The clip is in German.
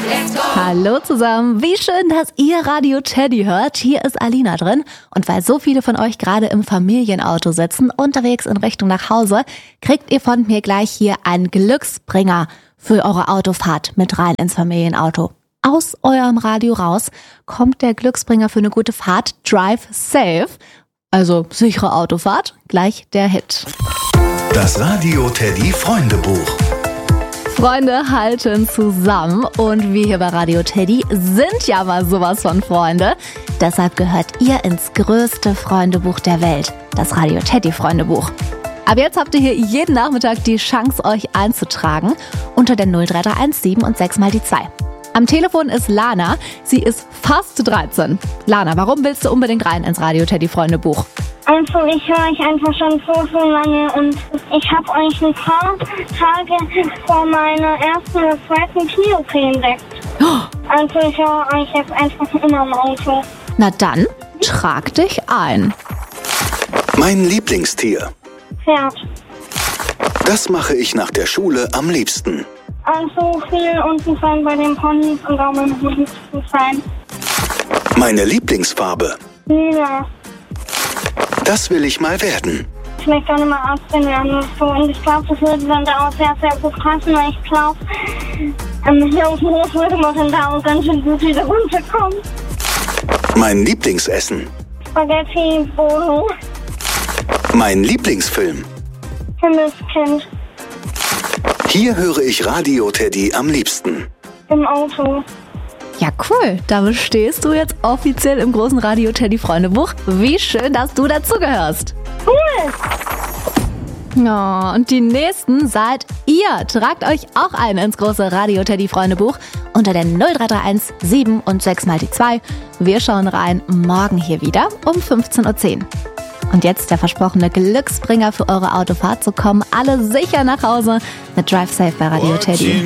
Hallo zusammen, wie schön, dass ihr Radio Teddy hört. Hier ist Alina drin und weil so viele von euch gerade im Familienauto sitzen, unterwegs in Richtung nach Hause, kriegt ihr von mir gleich hier einen Glücksbringer für eure Autofahrt mit rein ins Familienauto. Aus eurem Radio raus kommt der Glücksbringer für eine gute Fahrt, Drive Safe, also sichere Autofahrt, gleich der Hit. Das Radio Teddy Freundebuch. Freunde halten zusammen und wir hier bei Radio Teddy sind ja mal sowas von Freunde. Deshalb gehört ihr ins größte Freundebuch der Welt, das Radio Teddy Freundebuch. Aber jetzt habt ihr hier jeden Nachmittag die Chance, euch einzutragen unter der 03317 und 6 mal die 2. Am Telefon ist Lana, sie ist fast 13. Lana, warum willst du unbedingt rein ins Radio Teddy Freundebuch? Also ich höre euch einfach schon so lange und ich habe euch ein paar Tage vor meiner ersten oder zweiten Knie-OP entdeckt. Also ich höre euch jetzt einfach immer im Auto. Na dann, trag dich ein. Mein Lieblingstier. Pferd. Das mache ich nach der Schule am liebsten. Also viel unten sein bei den Ponys und auch mit dem Hund zu sein. Meine Lieblingsfarbe. Lila. Das will ich mal werden. Ich möchte gerne mal Ärztin werden. So. Und ich glaube, das würde dann da auch sehr, sehr gut passen, weil ich glaube, hier auf dem Hof würde man dann da auch ganz schön gut wieder runterkommen. Mein Lieblingsessen. Spaghetti, Bolo. Mein Lieblingsfilm. Himmelskind. Hier höre ich Radio Teddy am liebsten. Im Auto. Ja, cool. Da stehst du jetzt offiziell im großen Radio Teddy Freundebuch. Wie schön, dass du dazugehörst. Cool. Ja, und die Nächsten seid ihr. Tragt euch auch ein ins große Radio Teddy Freundebuch unter der 03317 7 und 6 mal die 2. Wir schauen rein morgen hier wieder um 15:10 Uhr. Und jetzt der versprochene Glücksbringer für eure Autofahrt. So kommen alle sicher nach Hause mit Drive Safe bei Radio Teddy.